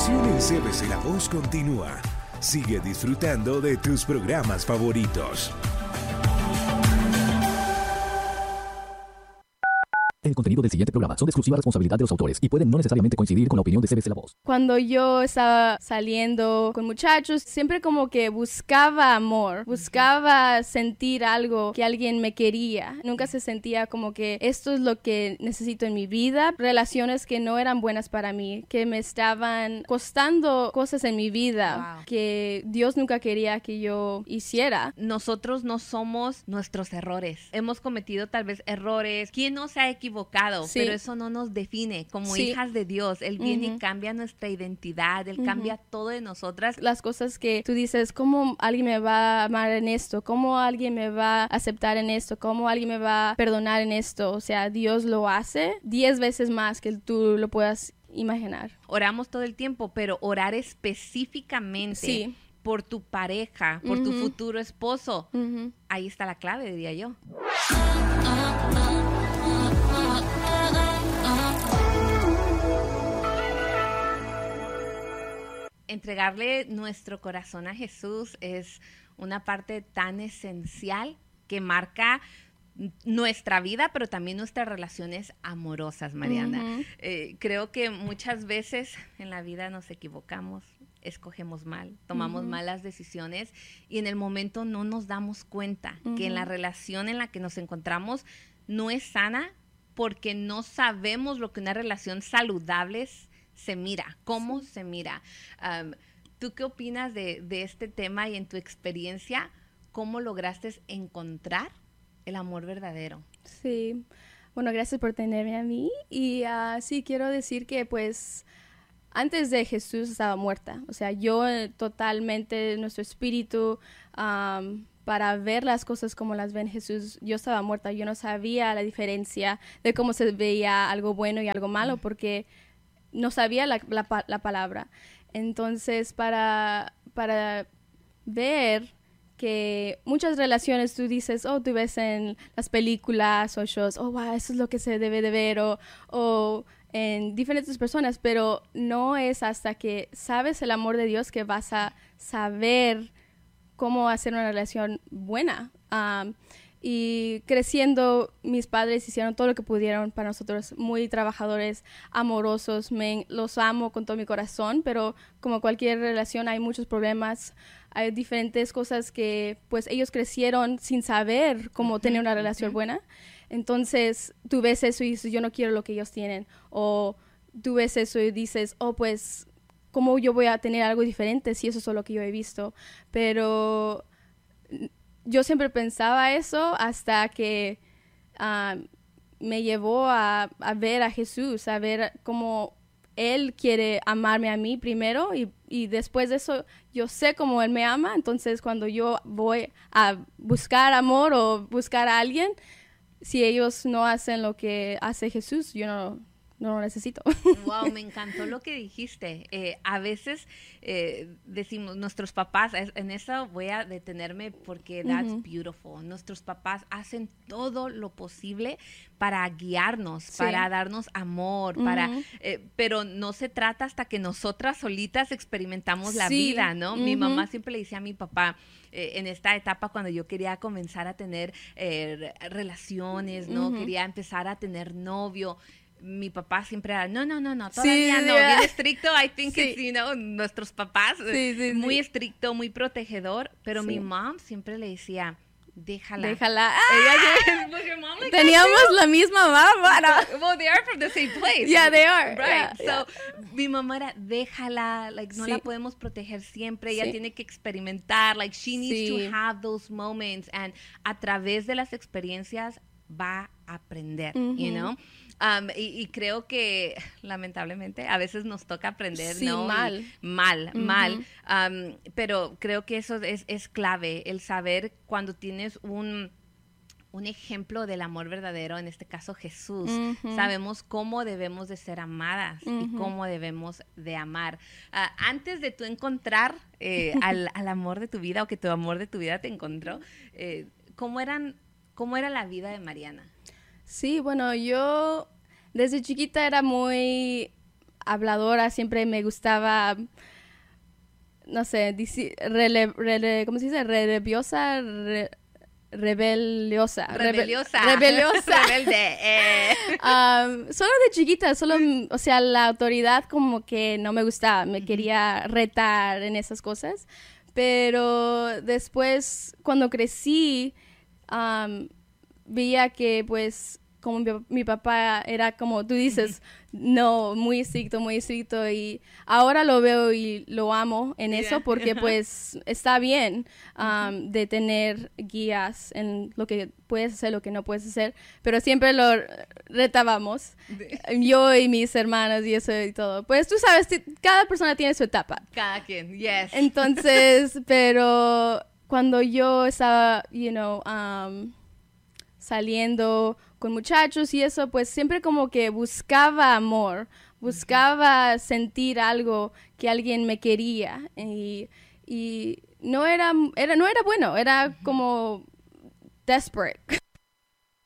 diversión en CBC La Voz continúa. Sigue disfrutando de tus programas favoritos. El contenido del siguiente programa son de exclusiva responsabilidad de los autores y pueden no necesariamente coincidir con la opinión de CBC La Voz. Cuando yo estaba saliendo con muchachos, siempre como que buscaba amor, buscaba sentir algo, que alguien me quería. Nunca se sentía como que esto es lo que necesito en mi vida. Relaciones que no eran buenas para mí, que me estaban costando cosas en mi vida, que Dios nunca quería que yo hiciera. Nosotros no somos nuestros errores. Hemos cometido tal vez errores. ¿Quién no se ha equivocado? Sí. Pero eso no nos define como hijas de Dios. Él viene y cambia nuestra identidad, Él cambia todo de nosotras. Las cosas que tú dices, ¿cómo alguien me va a amar en esto? ¿Cómo alguien me va a aceptar en esto? ¿Cómo alguien me va a perdonar en esto? O sea, Dios lo hace 10 veces más que tú lo puedas imaginar. Oramos todo el tiempo, pero orar específicamente por tu pareja, por tu futuro esposo, ahí está la clave, diría yo. Entregarle nuestro corazón a Jesús es una parte tan esencial que marca nuestra vida, pero también nuestras relaciones amorosas, Mariana. Creo que muchas veces en la vida nos equivocamos, escogemos mal, tomamos malas decisiones y en el momento no nos damos cuenta que en la relación en la que nos encontramos no es sana porque no sabemos lo que una relación saludable se mira, cómo se mira. ¿Tú qué opinas de este tema y en tu experiencia, cómo lograste encontrar el amor verdadero? Sí, bueno, gracias por tenerme a mí. Y sí, quiero decir que pues antes de Jesús estaba muerta. O sea, yo totalmente, nuestro espíritu, para ver las cosas como las ve Jesús, yo estaba muerta. Yo no sabía la diferencia de cómo se veía algo bueno y algo malo porque no sabía la palabra. Entonces, para ver que muchas relaciones tú dices, tú ves en las películas o shows, wow, eso es lo que se debe de ver, o en diferentes personas, pero no es hasta que sabes el amor de Dios que vas a saber cómo hacer una relación buena. Y creciendo, mis padres hicieron todo lo que pudieron para nosotros, muy trabajadores, amorosos, los amo con todo mi corazón, pero como cualquier relación hay muchos problemas, hay diferentes cosas que pues ellos crecieron sin saber cómo tener una relación buena. Entonces tú ves eso y dices, yo no quiero lo que ellos tienen, o tú ves eso y dices, pues, ¿cómo yo voy a tener algo diferente si eso es lo que yo he visto? Pero yo siempre pensaba eso hasta que me llevó a ver a Jesús, a ver cómo Él quiere amarme a mí primero y después de eso yo sé cómo Él me ama. Entonces cuando yo voy a buscar amor o buscar a alguien, si ellos no hacen lo que hace Jesús, yo no lo necesito. Wow, me encantó lo que dijiste. A veces decimos, nuestros papás, en eso voy a detenerme porque that's beautiful. Nuestros papás hacen todo lo posible para guiarnos, para darnos amor, pero no se trata hasta que nosotras solitas experimentamos la vida, ¿no? Mi mamá siempre le decía a mi papá, en esta etapa cuando yo quería comenzar a tener relaciones, ¿no? Quería empezar a tener novio. Mi papá siempre era, no, todavía no, bien estricto, I think it's, nuestros papás, muy estricto, muy protegedor, pero mi mom siempre le decía, déjala. Teníamos la misma mamá. Well, they are from the same place. Yeah, they are. Right. Mi mamá era, déjala, no la podemos proteger siempre, ella tiene que experimentar, she needs to have those moments, and a través de las experiencias va a aprender, you know? Y creo que lamentablemente a veces nos toca aprender, ¿no? Mal. Pero creo que eso es clave, el saber cuando tienes un ejemplo del amor verdadero, en este caso Jesús, sabemos cómo debemos de ser amadas y cómo debemos de amar. Antes de tú encontrar al amor de tu vida o que tu amor de tu vida te encontró, ¿cómo era la vida de Mariana? Sí, bueno, yo desde chiquita era muy habladora, siempre me gustaba, no sé, ¿cómo se dice? Rebeliosa. Rebeliosa. Rebelde. Solo de chiquita, o sea, la autoridad como que no me gustaba, me quería retar en esas cosas. Pero después, cuando crecí, veía que pues como mi papá era como tú dices, no, muy estricto, y ahora lo veo y lo amo en eso porque pues está bien de tener guías en lo que puedes hacer, lo que no puedes hacer, pero siempre lo retábamos, yo y mis hermanos y eso y todo. Pues tú sabes, cada persona tiene su etapa. Cada quien, yes. Entonces, pero cuando yo estaba, saliendo con muchachos y eso, pues siempre como que buscaba amor, buscaba sentir algo, que alguien me quería, y no era bueno, era como desperate.